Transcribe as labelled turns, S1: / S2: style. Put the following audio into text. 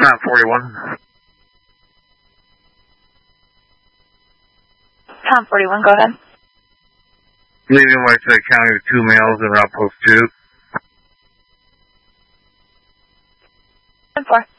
S1: Tom 41.
S2: Tom 41, go ahead.
S1: Leaving Whiteside County with 2 males in route post 2.
S2: 10-4.